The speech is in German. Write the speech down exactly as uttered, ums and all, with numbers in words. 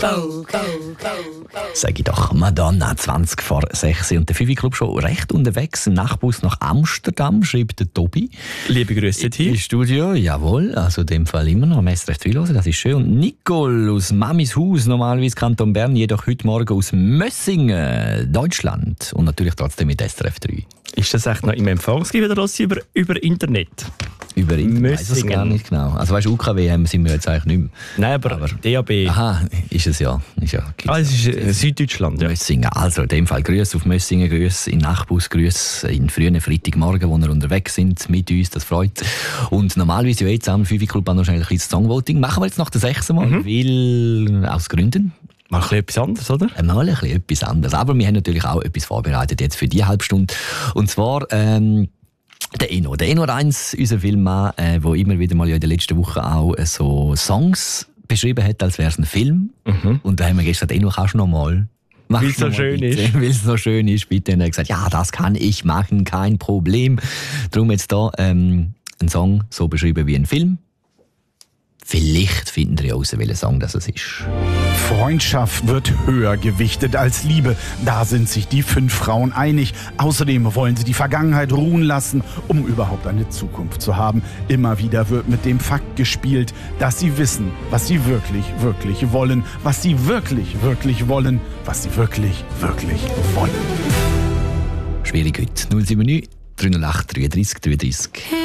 Sag ich doch, Madonna, zwanzig vor sechs und der Fifi Club schon recht unterwegs. Ein Nachtbus nach Amsterdam, schreibt der Tobi. Liebe Grüße hier. Im Studio, jawohl, also in dem Fall immer noch am S R F drei hören, das ist schön. Und Nicole aus Mamis Haus, normalerweise Kanton Bern, jedoch heute Morgen aus Mössingen, Deutschland. Und natürlich trotzdem mit S R F drei. Ist das echt noch im Empfangsgebiet oder über, über Internet? Über Internet, weiß es gar nicht genau. Also weißt du, U K W haben sind wir jetzt eigentlich nicht mehr. Nein, aber, aber D A B. Aha, ist es ja. Ist ja ah, es ist äh, Süddeutschland, ja. Mössingen. Also in dem Fall Grüße auf Mössingen, Grüße in Nachtbus, Grüße in frühen Freitagmorgen, wo wir unterwegs sind mit uns, das freut. Und normalerweise ja jetzt am Fifi Club wahrscheinlich ins Songvoting. Machen wir jetzt nach der sechsten Mal, mhm. weil aus Gründen. Mal ein bisschen etwas anderes, oder? Mal ein bisschen etwas anderes. Aber wir haben natürlich auch etwas vorbereitet jetzt für die halbe Stunde. Und zwar ähm, der Eno. Der Eno eins, unser Filmmann, der äh, immer wieder mal ja in den letzten Wochen auch äh, so Songs beschrieben hat, als wäre es ein Film. Mhm. Und da haben wir gestern gesagt, Eno, kannst du noch mal? Weil es so schön bitte. ist. Weil es so schön ist, bitte. Und er hat gesagt, ja, das kann ich machen, kein Problem. Darum jetzt da ähm, ein Song so beschrieben wie ein Film. Vielleicht finden wir raus, welcher Song das ist. Freundschaft wird höher gewichtet als Liebe. Da sind sich die fünf Frauen einig. Außerdem wollen sie die Vergangenheit ruhen lassen, um überhaupt eine Zukunft zu haben. Immer wieder wird mit dem Fakt gespielt, dass sie wissen, was sie wirklich, wirklich wollen. Was sie wirklich, wirklich wollen. Was sie wirklich, wirklich wollen. Schwierig heute. null sieben neun, drei null acht, dreiunddreißig dreiunddreißig.